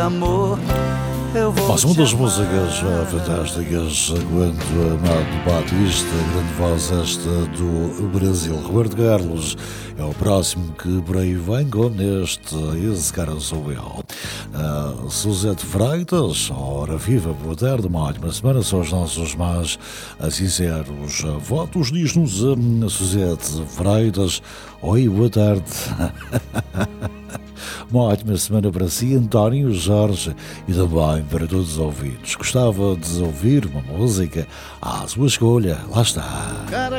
amor, eu vou. Mas uma das músicas fantásticas, quando Amado Batista, grande voz esta do Brasil. Roberto Carlos é o próximo que por aí vem com este Esse Cara Sou Eu. Suzete Freitas, ora viva, boa tarde, uma ótima semana, são os nossos mais sinceros votos. Diz-nos Suzete Freitas, oi, boa tarde. Uma ótima semana para si, António Jorge, e também para todos os ouvintes. Gostava de ouvir uma música à sua escolha. Lá está. Cara